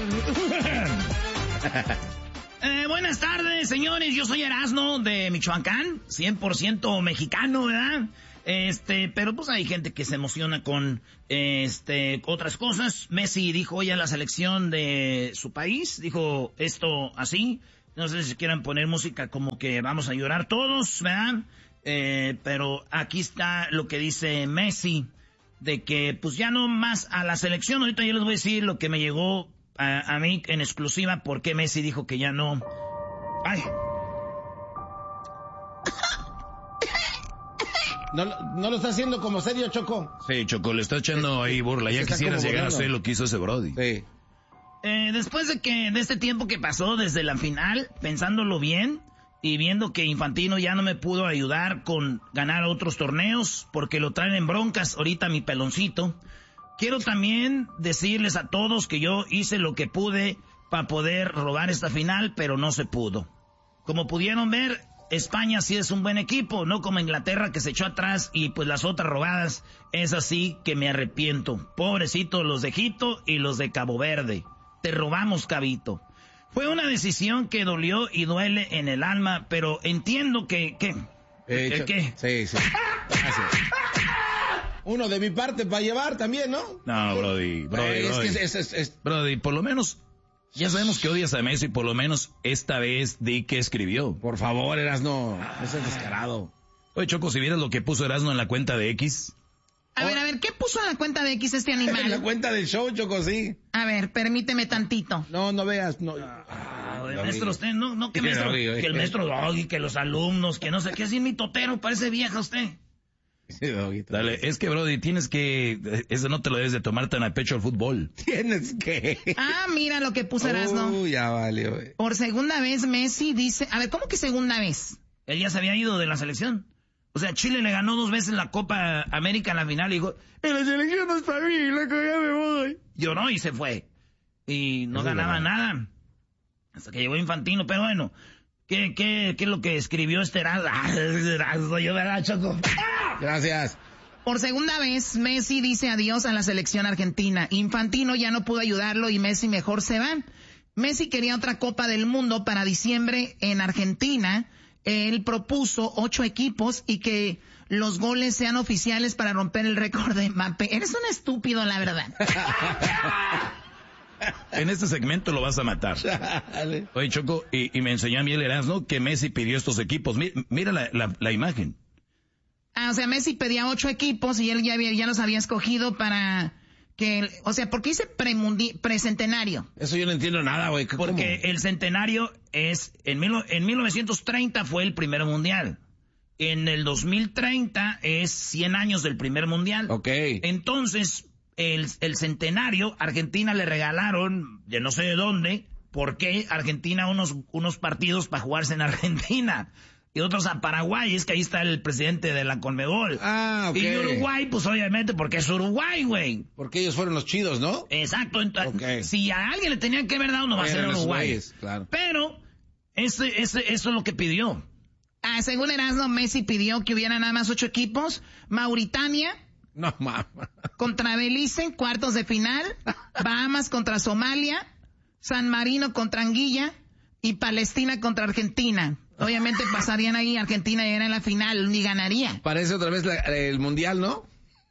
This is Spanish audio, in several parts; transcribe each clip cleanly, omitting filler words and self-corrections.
Buenas tardes, señores. Yo soy Erasmo de Michoacán, 100% mexicano, ¿verdad? Pero pues hay gente que se emociona con otras cosas. Messi dijo hoy a la selección de su país, dijo esto así. No sé si quieran poner música como que vamos a llorar todos, ¿verdad? Pero aquí está lo que dice Messi, de que pues ya no más a la selección. Ahorita yo les voy a decir lo que me llegó a mí en exclusiva, por qué Messi dijo que ya no. ¡Ay! No lo está haciendo como serio, Choco. Sí, Choco, le está echando ahí burla. Ya quisieras llegar a hacer lo que hizo ese Brody. Sí. Después de este tiempo que pasó desde la final, pensándolo bien y viendo que Infantino ya no me pudo ayudar con ganar otros torneos porque lo traen en broncas ahorita mi peloncito, quiero también decirles a todos que yo hice lo que pude para poder robar esta final, pero no se pudo. Como pudieron ver, España sí es un buen equipo, no como Inglaterra que se echó atrás y pues las otras robadas, es así que me arrepiento. Pobrecitos los de Egipto y los de Cabo Verde. Te robamos, Cabito. Fue una decisión que dolió y duele en el alma, pero entiendo que... ¿Qué? Sí. Gracias. Uno de mi parte para llevar también, ¿no? No, Brody. Brody, por lo menos... Ya sabemos que odias a Messi, por lo menos esta vez di que escribió. Por favor, Erasno, no seas descarado. Oye, Choco, si vieras lo que puso Erasno en la cuenta de X... A ver, ¿qué puso en la cuenta de X este animal? En la cuenta del show, Choco, sí. A ver, permíteme tantito. No veas, no. Maestro, usted, no, que maestro, que el maestro Doggy, que los alumnos, que no sé qué, así mi totero, parece vieja usted. Sí, Doggy. Dale, es que, Brody, tienes que, eso no te lo debes de tomar tan a pecho al fútbol. Tienes que. Mira lo que puso Erasno. Ya vale, güey. Por segunda vez Messi dice, a ver, ¿cómo que segunda vez? Él ya se había ido de la selección. O sea, Chile le ganó 2 veces la Copa América en la final y dijo, en la selección no está bien, loco, ya me voy. Lloró y se fue. Y no ganaba nada. Hasta que llegó Infantino, pero bueno, ¿qué es lo que escribió este Erasmo? Yo, ¿verdad, Choco? Gracias. Por segunda vez, Messi dice adiós a la selección argentina. Infantino ya no pudo ayudarlo y Messi mejor se va. Messi quería otra Copa del Mundo para diciembre en Argentina. Él propuso 8 equipos y que los goles sean oficiales para romper el récord de Mbappé. Eres un estúpido, la verdad. En este segmento lo vas a matar. Oye, Choco, y me enseñó a mí el Erasmo que Messi pidió estos equipos. Mira la imagen. O sea, Messi pedía 8 equipos y él ya los había escogido para que... O sea, ¿por qué dice precentenario? Eso yo no entiendo nada, güey. Porque el centenario es... En 1930 fue el primer mundial. En el 2030 es 100 años del primer mundial. Ok. Entonces, el centenario, Argentina le regalaron, ya no sé de dónde, por qué Argentina unos partidos para jugarse en Argentina. Y otros a Paraguay, es que ahí está el presidente de la Conmebol. Ok. Y Uruguay, pues obviamente, porque es Uruguay, güey. Porque ellos fueron los chidos, ¿no? Exacto. Entonces, si a alguien le tenían que haber dado, no va a ser Uruguay. Claro. Pero, eso es lo que pidió. Según Erasmo, Messi pidió que hubiera nada más 8 equipos. Mauritania. No, mamá. Contra Belice, cuartos de final. Bahamas contra Somalia. San Marino contra Anguilla. Y Palestina contra Argentina. Obviamente pasarían ahí, Argentina llegaría en la final y ganaría. Parece otra vez el mundial, ¿no?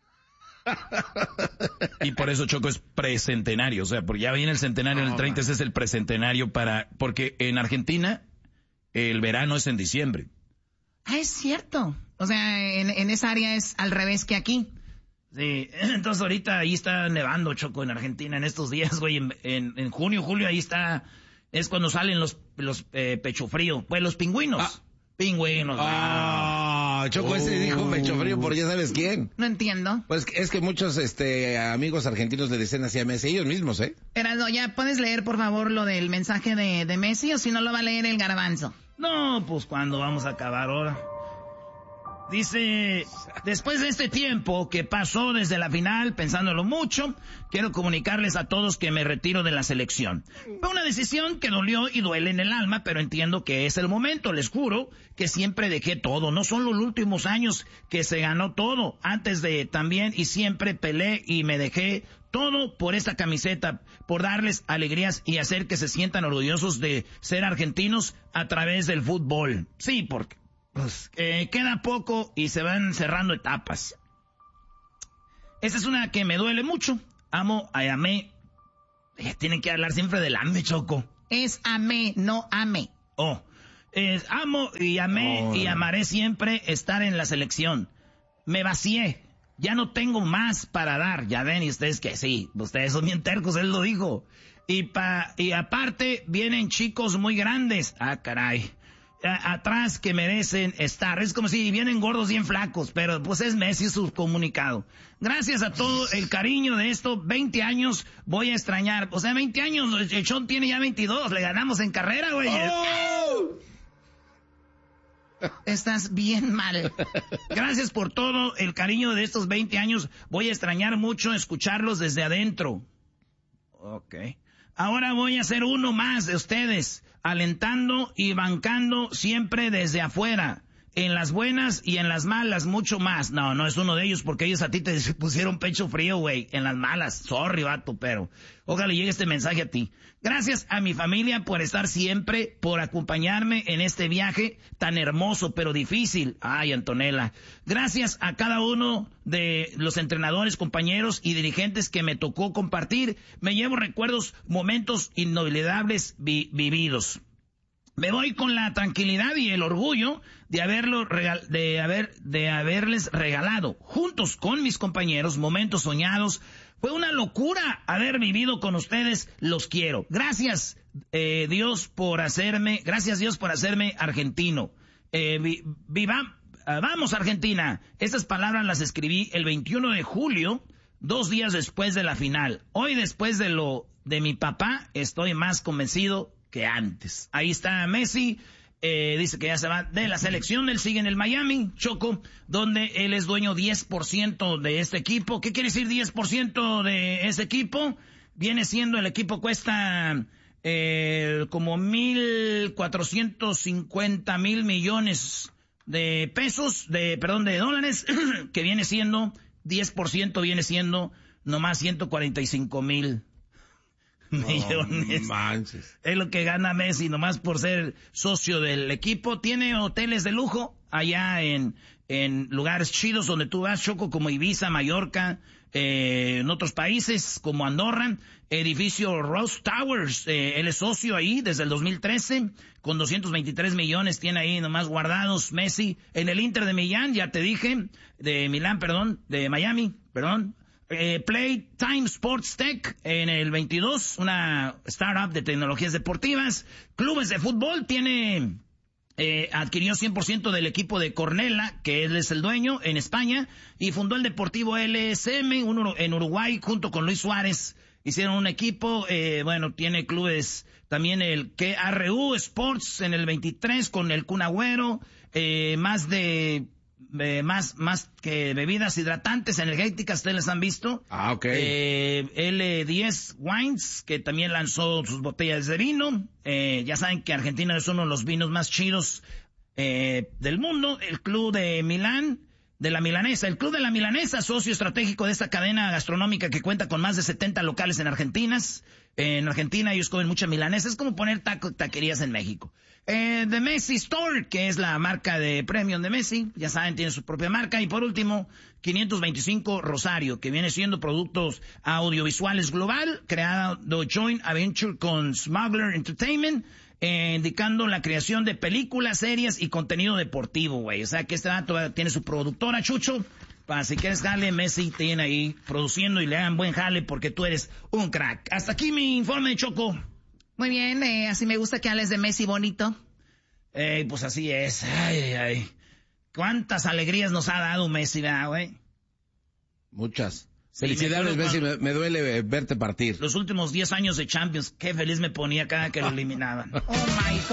Y por eso, Choco, es precentenario. O sea, porque ya viene el centenario en el 30, ese es el precentenario porque en Argentina el verano es en diciembre. Es cierto. O sea, en esa área es al revés que aquí. Sí, entonces ahorita ahí está nevando, Choco, en Argentina en estos días, güey, en junio, julio, ahí está... Es cuando salen los pecho frío. Pues los pingüinos. Pingüinos. Choco, ese dijo pecho frío por ya sabes quién. No entiendo. Pues es que muchos amigos argentinos le dicen así a Messi, ellos mismos, ¿eh? Erasmo, ¿ya puedes leer, por favor, lo del mensaje de Messi o si no lo va a leer el Garbanzo? No, pues cuando vamos a acabar ahora. Dice, después de este tiempo que pasó desde la final, pensándolo mucho, quiero comunicarles a todos que me retiro de la selección. Fue una decisión que dolió y duele en el alma, pero entiendo que es el momento. Les juro que siempre dejé todo, no solo los últimos años que se ganó todo, antes de también, y siempre peleé y me dejé todo por esta camiseta, por darles alegrías y hacer que se sientan orgullosos de ser argentinos a través del fútbol. Sí, porque pues, queda poco y se van cerrando etapas. Esta es una que me duele mucho. Amo y amé. Tienen que hablar siempre del ame, Choco. Es amé, no ame. Amo y amé y amaré siempre estar en la selección. Me vacié. Ya no tengo más para dar. Ya ven, y ustedes que sí, ustedes son bien tercos, él lo dijo. Y aparte vienen chicos muy grandes. Ah, caray. Atrás que merecen estar. Es como si vienen gordos bien flacos, pero pues es Messi su comunicado. Gracias a todo el cariño de esto, 20 años voy a extrañar. O sea, 20 años, el Sean tiene ya 22, le ganamos en carrera, güey. ¡Oh! Estás bien mal. Gracias por todo el cariño de estos 20 años, voy a extrañar mucho escucharlos desde adentro. Ok. Ahora voy a ser uno más de ustedes, alentando y bancando siempre desde afuera, en las buenas y en las malas, mucho más. No es uno de ellos porque ellos a ti te pusieron pecho frío, güey, en las malas. Sorry, vato, pero ojalá llegue este mensaje a ti. Gracias a mi familia por estar siempre, por acompañarme en este viaje tan hermoso pero difícil. Ay, Antonella. Gracias a cada uno de los entrenadores, compañeros y dirigentes que me tocó compartir. Me llevo recuerdos, momentos inolvidables vividos. Me voy con la tranquilidad y el orgullo de haberles regalado, juntos con mis compañeros, momentos soñados. Fue una locura haber vivido con ustedes, los quiero. Gracias, Dios por hacerme argentino. Vamos, Argentina. Estas palabras las escribí el 21 de julio, 2 días después de la final. Hoy, después de mi papá, estoy más convencido que antes. Ahí está Messi, dice que ya se va de la selección, él sigue en el Miami, Choco, donde él es dueño 10% de este equipo. ¿Qué quiere decir 10% de ese equipo? Viene siendo, el equipo cuesta como 1,450,000 millones de pesos, de dólares, que viene siendo, 10% viene siendo nomás 145,000 millones. Manches. Es lo que gana Messi nomás por ser socio del equipo. Tiene hoteles de lujo allá en lugares chidos donde tú vas, Choco, como Ibiza, Mallorca, en otros países como Andorra. Edificio Rose Towers, él es socio ahí desde el 2013, con 223 millones tiene ahí nomás guardados Messi. En el Inter de Miami, de Miami. Playtime Sports Tech en el 22, una startup de tecnologías deportivas. Clubes de fútbol, adquirió 100% del equipo de Cornella, que él es el dueño, en España, y fundó el Deportivo LSM, en Uruguay, junto con Luis Suárez. Hicieron un equipo, tiene clubes, también el KRU Sports en el 23 con el Kun Agüero, más que bebidas hidratantes energéticas, ustedes les han visto. Ah, ok. L10 Wines, que también lanzó sus botellas de vino. Ya saben que Argentina es uno de los vinos más chidos del mundo. El Club de Milán, de la Milanesa. El Club de la Milanesa, socio estratégico de esta cadena gastronómica que cuenta con más de 70 locales en Argentina. En Argentina ellos comen mucha milanesa. Es como poner taquerías en México. The Messi Store, que es la marca de premium de Messi. Ya saben, tiene su propia marca. Y por último, 525 Rosario, que viene siendo productos audiovisuales global, creado joint venture con Smuggler Entertainment, indicando la creación de películas, series y contenido deportivo, güey. O sea que este dato tiene su productora, Chucho. Para si quieres jale, Messi te tiene ahí produciendo y le hagan buen jale porque tú eres un crack. Hasta aquí mi informe de Choco. Muy bien, así me gusta que hables de Messi bonito. Pues así es. Ay. Cuántas alegrías nos ha dado Messi, ¿verdad, güey? Muchas. Felicidades, Messi, me duele verte partir. Los últimos 10 años de Champions, qué feliz me ponía cada que lo eliminaban. Oh my God.